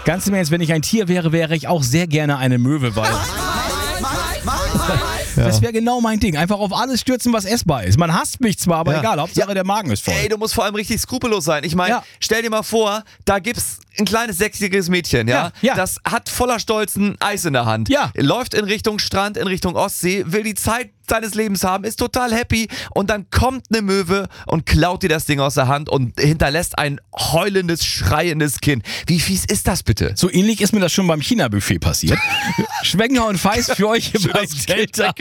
Ganz im Ernst, wenn ich ein Tier wäre, wäre ich auch sehr gerne eine Möwe, weil... Das wäre genau mein Ding. Einfach auf alles stürzen, was essbar ist. Man hasst mich zwar, aber egal. Hauptsache der Magen ist voll. Ey, du musst vor allem richtig skrupellos sein. Ich meine, stell dir mal vor, da gibt's ein kleines 6-jähriges Mädchen, das hat voller Stolz ein Eis in der Hand. Läuft in Richtung Strand, in Richtung Ostsee, will die Zeit seines Lebens haben, ist total happy und dann kommt eine Möwe und klaut dir das Ding aus der Hand und hinterlässt ein heulendes, schreiendes Kind. Wie fies ist das bitte? So ähnlich ist mir das schon beim China-Buffet passiert. Schwenger und Feist für euch bei Delta.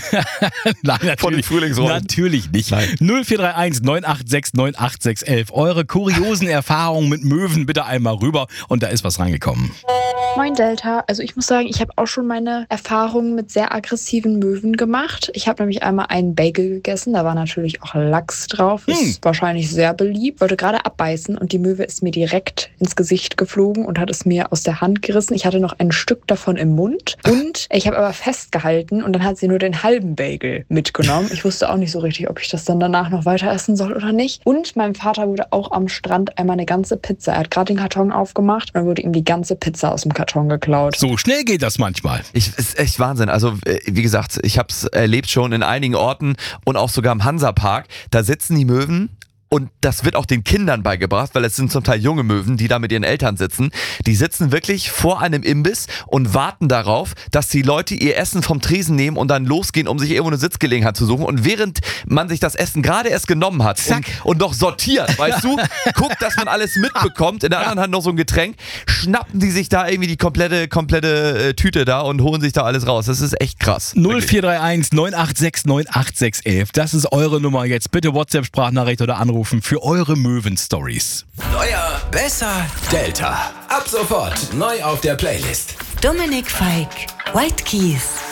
Nein, natürlich, von den Frühlingsrollen. Natürlich nicht. 0431 986 98611. Eure kuriosen Erfahrungen mit Möwen bitte einmal rüber und da ist was reingekommen. Moin Delta, also ich muss sagen, ich habe auch schon meine Erfahrungen mit sehr aggressiven Möwen gemacht. Ich habe nämlich einmal einen Bagel gegessen, da war natürlich auch Lachs drauf, ist wahrscheinlich sehr beliebt. Wollte gerade abbeißen und die Möwe ist mir direkt ins Gesicht geflogen und hat es mir aus der Hand gerissen. Ich hatte noch ein Stück davon im Mund und ich habe aber festgehalten und dann hat sie nur den halben Bagel mitgenommen. Ich wusste auch nicht so richtig, ob ich das dann danach noch weiter essen soll oder nicht. Und meinem Vater wurde auch am Strand einmal eine ganze Pizza. Er hat gerade den Karton aufgemacht und dann wurde ihm die ganze Pizza aus dem Karton geklaut. So schnell geht das manchmal. Ist echt Wahnsinn. Also wie gesagt, ich habe es erlebt schon in einigen Orten und auch sogar im Hansapark. Da sitzen die Möwen. Und das wird auch den Kindern beigebracht, weil es sind zum Teil junge Möwen, die da mit ihren Eltern sitzen. Die sitzen wirklich vor einem Imbiss und warten darauf, dass die Leute ihr Essen vom Tresen nehmen und dann losgehen, um sich irgendwo eine Sitzgelegenheit zu suchen. Und während man sich das Essen gerade erst genommen hat und noch sortiert, weißt du, guckt, dass man alles mitbekommt, in der anderen Hand noch so ein Getränk, schnappen die sich da irgendwie die komplette Tüte da und holen sich da alles raus. Das ist echt krass. 0431 986 98611. Das ist eure Nummer jetzt. Bitte WhatsApp-Sprachnachricht oder anrufen für eure Möwen-Stories. Neuer, besser, Delta. Ab sofort neu auf der Playlist. Dominik Feick, White Keys.